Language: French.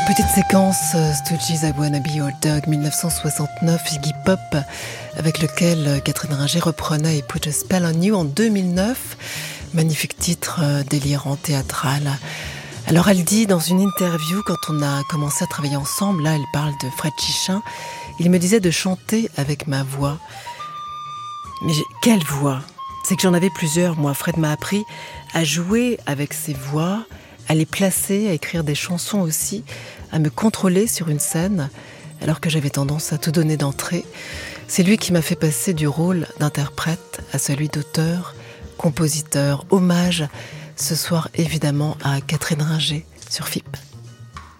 Petite séquence Stooges I Wanna Be Your Dog 1969, Iggy Pop, avec lequel Catherine Ringer reprenait I Put a Spell on You en 2009. Magnifique titre, délirant, théâtral. Alors elle dit dans une interview, quand on a commencé à travailler ensemble, là elle parle de Fred Chichin, il me disait de chanter avec ma voix. Mais quelle voix? C'est que j'en avais plusieurs, moi. Fred m'a appris à jouer avec ses voix, à les placer, à écrire des chansons aussi, à me contrôler sur une scène, alors que j'avais tendance à tout donner d'entrée. C'est lui qui m'a fait passer du rôle d'interprète à celui d'auteur, compositeur. Hommage ce soir évidemment à Catherine Ringer sur FIP.